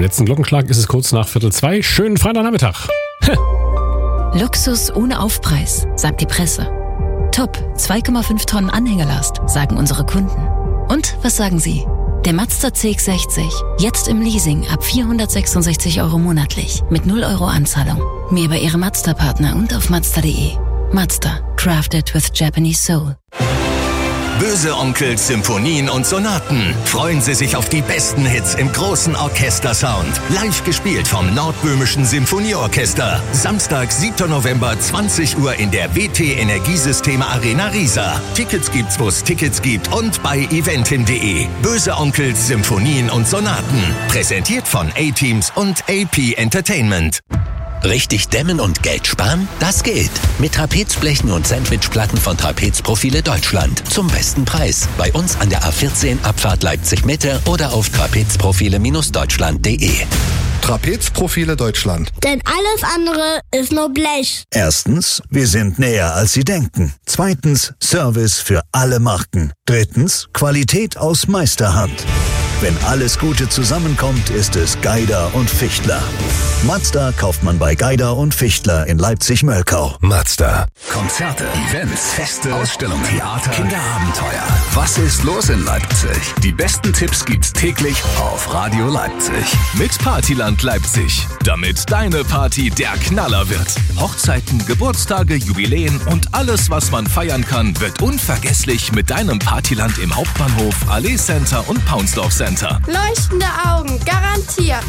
Beim letzten Glockenschlag ist es kurz nach 1:45. Schönen Freitagnachmittag. Luxus ohne Aufpreis, sagt die Presse. Top, 2,5 Tonnen Anhängerlast, sagen unsere Kunden. Und was sagen Sie? Der Mazda CX-60, jetzt im Leasing ab 466 € monatlich, mit 0 € Anzahlung. Mehr bei Ihrem Mazda-Partner und auf Mazda.de. Mazda, crafted with Japanese soul. Böse Onkels, Symphonien und Sonaten. Freuen Sie sich auf die besten Hits im großen Orchestersound. Live gespielt vom Nordböhmischen Symphonieorchester. Samstag, 7. November, 20 Uhr in der WT Energiesysteme Arena Riesa. Tickets gibt's, wo es Tickets gibt und bei eventim.de. Böse Onkels, Symphonien und Sonaten. Präsentiert von A-Teams und AP Entertainment. Richtig dämmen und Geld sparen? Das geht. Mit Trapezblechen und Sandwichplatten von Trapezprofile Deutschland. Zum besten Preis. Bei uns an der A14 Abfahrt Leipzig-Mitte oder auf trapezprofile-deutschland.de. Trapezprofile Deutschland. Denn alles andere ist nur Blech. Erstens, wir sind näher als Sie denken. Zweitens, Service für alle Marken. Drittens, Qualität aus Meisterhand. Wenn alles Gute zusammenkommt, ist es Geider und Fichtler. Mazda kauft man bei Geider und Fichtler in Leipzig-Mölkau. Mazda. Konzerte, Events, Feste, Ausstellungen, Theater, Kinderabenteuer. Was ist los in Leipzig? Die besten Tipps gibt's täglich auf Radio Leipzig. Mit Partyland Leipzig. Damit deine Party der Knaller wird. Hochzeiten, Geburtstage, Jubiläen und alles, was man feiern kann, wird unvergesslich mit deinem Partyland im Hauptbahnhof, Allee Center und Paunsdorf Center. Leuchtende Augen, garantiert.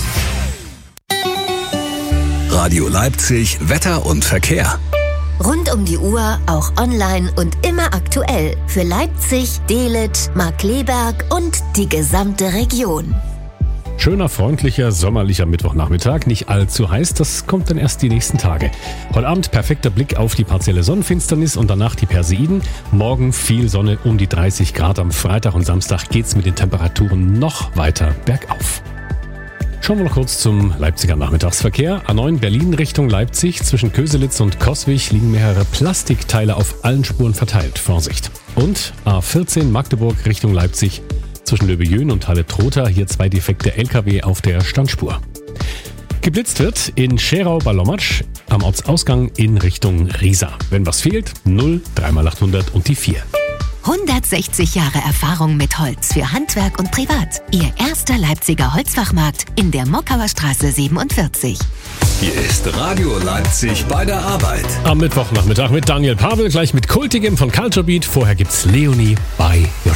Radio Leipzig, Wetter und Verkehr. Rund um die Uhr, auch online und immer aktuell. Für Leipzig, Dehlet, Markkleeberg und die gesamte Region. Schöner, freundlicher, sommerlicher Mittwochnachmittag. Nicht allzu heiß, das kommt dann erst die nächsten Tage. Heute Abend perfekter Blick auf die partielle Sonnenfinsternis und danach die Perseiden. Morgen viel Sonne, um die 30 Grad. Am Freitag und Samstag geht's mit den Temperaturen noch weiter bergauf. Schauen wir noch kurz zum Leipziger Nachmittagsverkehr. A9 Berlin Richtung Leipzig. Zwischen Köselitz und Coswig liegen mehrere Plastikteile auf allen Spuren verteilt. Vorsicht. Und A14 Magdeburg Richtung Leipzig. Zwischen Löbejön und Halle-Trotha. Hier 2 defekte LKW auf der Standspur. Geblitzt wird in Scherau bei Lommatsch am Ortsausgang in Richtung Riesa. Wenn was fehlt, 0 3x800 und die 4. 160 Jahre Erfahrung mit Holz für Handwerk und Privat. Ihr erster Leipziger Holzfachmarkt in der Mockauer Straße 47. Hier ist Radio Leipzig bei der Arbeit. Am Mittwochnachmittag mit Daniel Pavel, gleich mit Kultigem von Culture Beat. Vorher gibt's Leonie bei